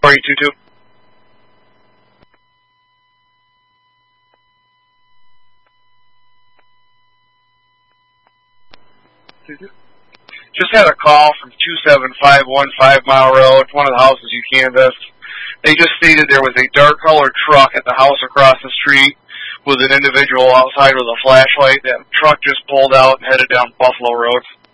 4222. Just had a call from 27515 Mile Road, one of the houses you canvassed. They just stated there was a dark colored truck at the house across the street with an individual outside with a flashlight. That truck just pulled out and headed down Buffalo Road.